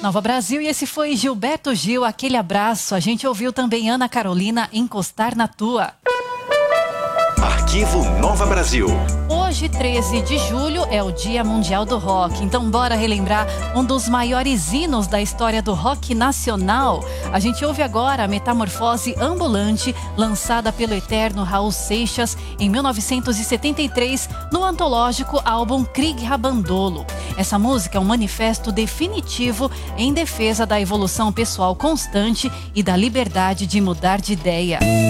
Nova Brasil, e esse foi Gilberto Gil, Aquele Abraço. A gente ouviu também Ana Carolina, Encostar na Tua. Arquivo Nova Brasil. Hoje, 13 de julho, é o Dia Mundial do Rock. Então, bora relembrar um dos maiores hinos da história do rock nacional. A gente ouve agora a Metamorfose Ambulante, lançada pelo eterno Raul Seixas em 1973, no antológico álbum Krieg Rabandolo. Essa música é um manifesto definitivo em defesa da evolução pessoal constante e da liberdade de mudar de ideia.